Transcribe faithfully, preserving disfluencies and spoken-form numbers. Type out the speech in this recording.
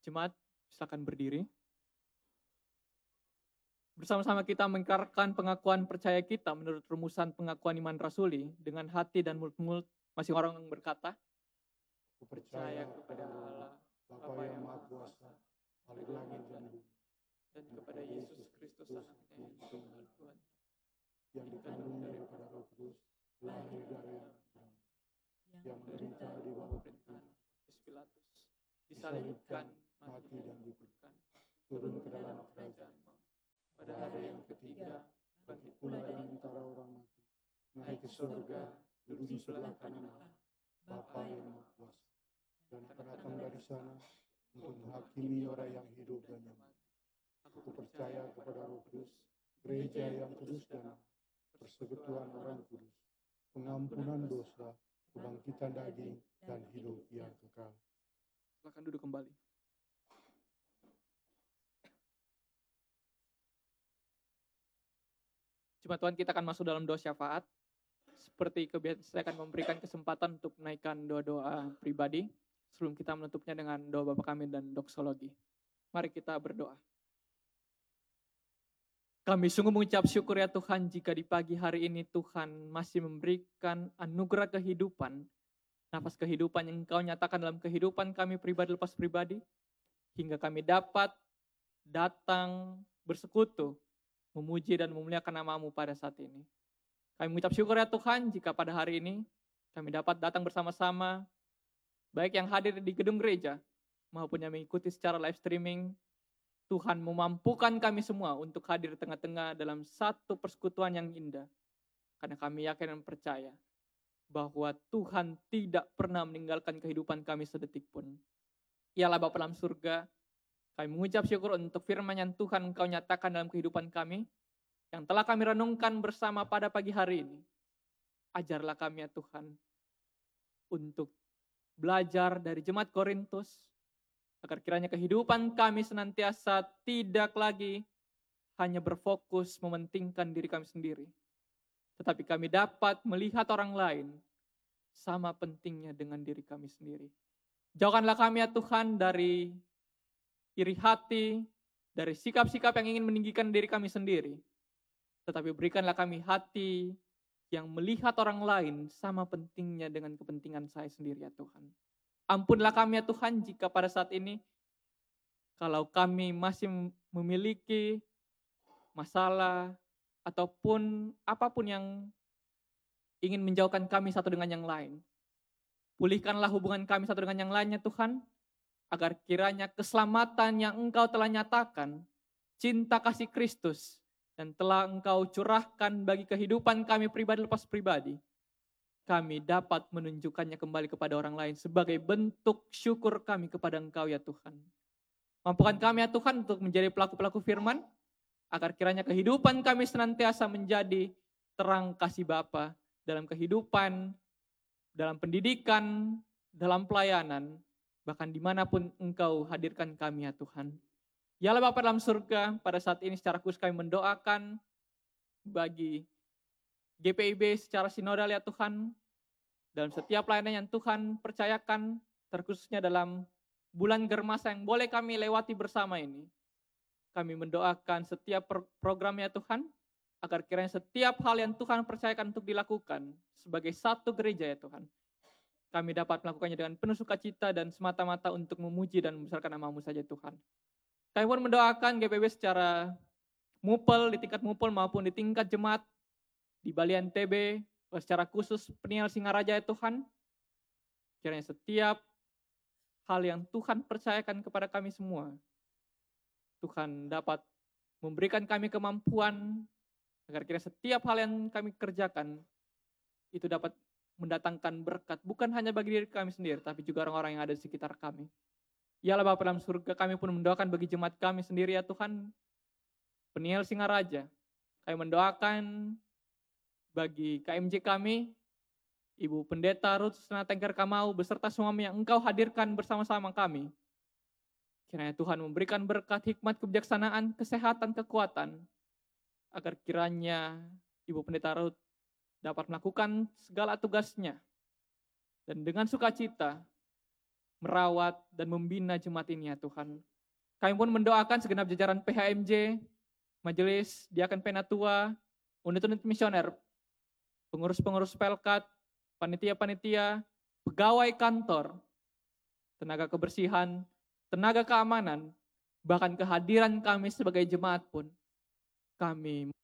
Jemaat, silakan berdiri. Bersama-sama kita mengikrarkan pengakuan percaya kita menurut rumusan pengakuan iman rasuli dengan hati dan mulut-mulut masing orang yang berkata, Aku percaya kepada Allah, Bapa yang Maha Kuasa, Balik langit dan bumi, dan kepada Yesus Kristus anaknya yang tunggal Tuhan, yang dikandung daripada Roh Kudus, lahir dari anak perempuan, yang menderita di bawah pemerintahan Pontius Pilatus, disalibkan, mati dan dikuburkan, turun turun ke ke dalam dalam kerajaan kerajaan. pada hari yang ketiga, Bangkit pula dari antara orang mati, naik ke surga, duduk di sebelah kanan Allah, Bapa yang Maha Kuasa, dan akan datang dari sana untuk menghakimi orang yang hidup dan yang mati. Aku percaya kepada Roh Kudus, gereja yang kudus dan persekutuan orang kudus, pengampunan dosa, kebangkitan daging, dan hidup yang kekal. Silakan duduk kembali. Jemaat Tuhan, kita akan masuk dalam doa syafaat. Seperti kebiasaan, saya akan memberikan kesempatan untuk menaikkan doa-doa pribadi sebelum kita menutupnya dengan doa Bapa Kami dan doksologi. Mari kita berdoa. Kami sungguh mengucap syukur ya Tuhan jika di pagi hari ini Tuhan masih memberikan anugerah kehidupan, nafas kehidupan yang Engkau nyatakan dalam kehidupan kami pribadi lepas pribadi, hingga kami dapat datang bersekutu, memuji dan memuliakan nama-Mu pada saat ini. Kami mengucap syukur ya Tuhan jika pada hari ini kami dapat datang bersama-sama, baik yang hadir di gedung gereja maupun yang mengikuti secara live streaming. Tuhan memampukan kami semua untuk hadir di tengah-tengah dalam satu persekutuan yang indah. Karena kami yakin dan percaya bahwa Tuhan tidak pernah meninggalkan kehidupan kami sedetik pun. Ialah Bapa dalam surga, kami mengucap syukur untuk firman yang Tuhan Engkau nyatakan dalam kehidupan kami, yang telah kami renungkan bersama pada pagi hari ini. Ajarlah kami ya Tuhan, untuk belajar dari jemaat Korintus, agar kiranya kehidupan kami senantiasa tidak lagi hanya berfokus mementingkan diri kami sendiri, tetapi kami dapat melihat orang lain sama pentingnya dengan diri kami sendiri. Jauhkanlah kami ya Tuhan dari iri hati, dari sikap-sikap yang ingin meninggikan diri kami sendiri, tetapi berikanlah kami hati yang melihat orang lain sama pentingnya dengan kepentingan saya sendiri ya Tuhan. Ampunlah kami ya Tuhan jika pada saat ini kalau kami masih memiliki masalah ataupun apapun yang ingin menjauhkan kami satu dengan yang lain. Pulihkanlah hubungan kami satu dengan yang lainnya Tuhan, agar kiranya keselamatan yang Engkau telah nyatakan, cinta kasih Kristus, dan telah Engkau curahkan bagi kehidupan kami pribadi lepas pribadi, kami dapat menunjukkannya kembali kepada orang lain sebagai bentuk syukur kami kepada Engkau ya Tuhan. Mampukan kami ya Tuhan untuk menjadi pelaku-pelaku firman, agar kiranya kehidupan kami senantiasa menjadi terang kasih Bapa dalam kehidupan, dalam pendidikan, dalam pelayanan, bahkan dimanapun Engkau hadirkan kami ya Tuhan. Yalah Bapa dalam surga, pada saat ini secara khusus kami mendoakan bagi G P I B secara sinodal ya Tuhan, dalam setiap pelayanan yang Tuhan percayakan, terkhususnya dalam bulan Germasa yang boleh kami lewati bersama ini. Kami mendoakan setiap program ya Tuhan, agar kiranya setiap hal yang Tuhan percayakan untuk dilakukan sebagai satu gereja ya Tuhan, kami dapat melakukannya dengan penuh sukacita dan semata-mata untuk memuji dan membesarkan nama-Mu saja Tuhan. Kami pun mendoakan G P B secara mupel, di tingkat mupel maupun di tingkat jemaat, di Balian T B, secara khusus Peniel Singaraja ya Tuhan, kiranya setiap hal yang Tuhan percayakan kepada kami semua, Tuhan dapat memberikan kami kemampuan, agar kiranya setiap hal yang kami kerjakan, itu dapat mendatangkan berkat, bukan hanya bagi diri kami sendiri, tapi juga orang-orang yang ada di sekitar kami. Yalah Bapa dalam surga, kami pun mendoakan bagi jemaat kami sendiri ya Tuhan, Peniel Singaraja. Kami mendoakan bagi K M J kami, Ibu Pendeta Ruth Senatengker Kamau, beserta suami yang Engkau hadirkan bersama-sama kami. Kiranya Tuhan memberikan berkat, hikmat, kebijaksanaan, kesehatan, kekuatan, agar kiranya Ibu Pendeta Ruth dapat melakukan segala tugasnya, dan dengan sukacita merawat, dan membina jemaat ini ya Tuhan. Kami pun mendoakan segenap jajaran P H M J, Majelis Diaken Penatua, unit-unit misioner, pengurus-pengurus Pelkat, panitia-panitia, pegawai kantor, tenaga kebersihan, tenaga keamanan, bahkan kehadiran kami sebagai jemaat pun, kami